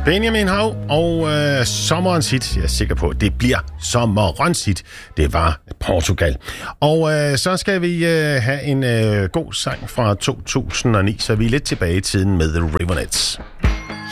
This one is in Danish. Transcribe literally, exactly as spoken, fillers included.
Benjamin Hav og øh, sommerens hit, jeg er sikker på, det bliver sommerens hit, det var Portugal. Og øh, så skal vi øh, have en øh, god sang fra to tusind og ni, så vi er lidt tilbage i tiden med The Rivernets.